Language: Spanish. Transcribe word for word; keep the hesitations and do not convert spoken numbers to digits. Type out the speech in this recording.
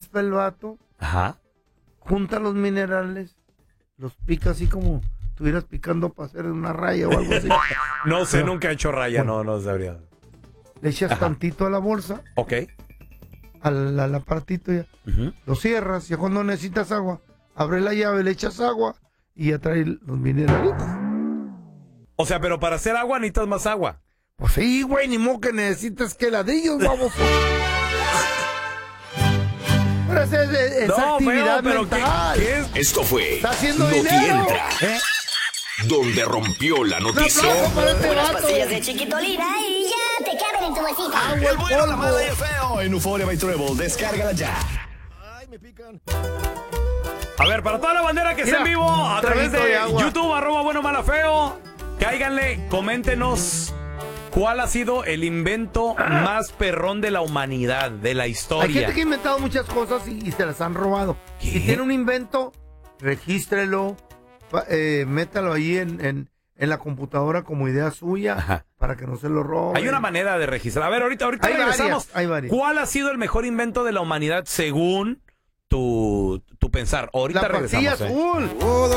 raspa el vato. Ajá. Junta los minerales, los pica así como estuvieras picando para hacer una raya o algo así. No sé, Pero, nunca he hecho raya, bueno, no, no sabría. Le echas Ajá. tantito a la bolsa. Ok. Al, al apartito ya. Uh-huh. Lo cierras, ya cuando necesitas agua, abre la llave, le echas agua y ya trae los mineralitos. O sea, pero para hacer agua necesitas más agua. Pues sí, güey, ni modo que necesitas que ladrillos, vamos. Pero esa es, es no, actividad pero, pero mental. ¿qué, qué es? Esto fue Está haciendo Noti dinero. Entra, ¿eh? Donde rompió la noticia. Este Unas pastillas de chiquitolina y ya te caben en tu bolsita. Ah, el bueno, la mala y el feo en Euphoria by Treble. Descárgala ya. Ay, me pican. A ver, para toda la bandera que está en vivo a través de, de YouTube, arroba bueno, mala, feo, cáiganle, coméntenos cuál ha sido el invento ah. más perrón de la humanidad, de la historia. Hay gente que ha inventado muchas cosas y, y se las han robado. ¿Qué? Si tiene un invento, regístrelo, eh, métalo ahí en, en, en la computadora como idea suya. Ajá. Para que no se lo roben. Hay una manera de registrar. A ver, ahorita, ahorita hay regresamos. Varias, hay varias. ¿Cuál ha sido el mejor invento de la humanidad según tu, tu pensar? Ahorita la regresamos. pastilla azul. Eh.